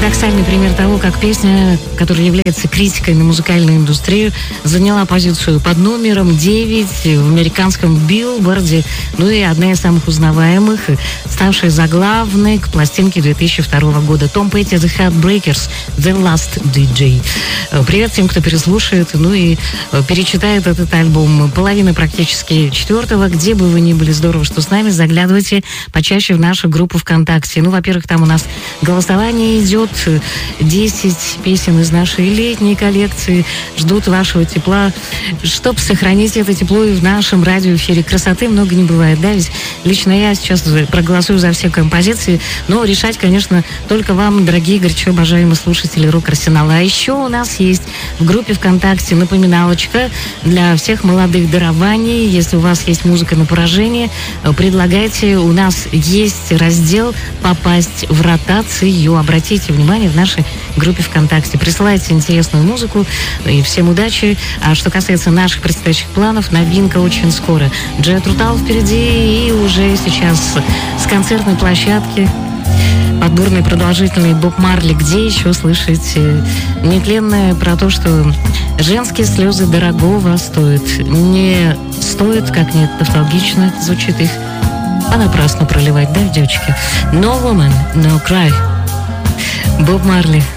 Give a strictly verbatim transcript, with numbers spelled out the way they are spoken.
Парадоксальный пример того, как песня, которая является критикой на музыкальную индустрию, заняла позицию под номером девять в американском билборде, ну и одна из самых узнаваемых, ставшая заглавной к пластинке две тысячи второго года. Том Петти, The Heartbreakers, The Last ди джей. Привет всем, кто переслушает, ну и перечитает этот альбом. Половина практически четвертого. Где бы вы ни были, здорово, что с нами. Заглядывайте почаще в нашу группу ВКонтакте. Ну, во-первых, там у нас голосование идет. десять песен из нашей летней коллекции ждут вашего тепла, чтобы сохранить это тепло и в нашем радиоэфире. Красоты много не бывает, да? Ведь лично я сейчас проголосую за все композиции, но решать, конечно, только вам, дорогие, горячо обожаемые слушатели Рок-Арсенала. А еще у нас есть в группе ВКонтакте напоминалочка для всех молодых дарований. Если у вас есть музыка на поражение, предлагайте. У нас есть раздел «Попасть в ротацию». Обратите внимание, в нашей группе ВКонтакте. Присылайте интересную музыку и всем удачи. А что касается наших предстоящих планов, новинка очень скоро. Джет Рутал впереди, и уже сейчас с концертной площадки подборный продолжительный Боб Марли. Где еще слышать нетленное про то, что женские слезы дорогого стоят. Не стоит, как нет, тавтологично звучит их понапрасну проливать, да, девочки? No woman, no cry. Боб Марли.